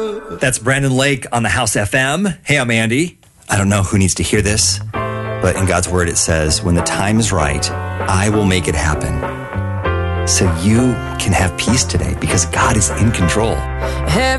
That's Brandon Lake on the House FM. Hey, I'm Andy. I don't know who needs to hear this, but in God's word it says, when the time is right, I will make it happen. So you can have peace today because God is in control.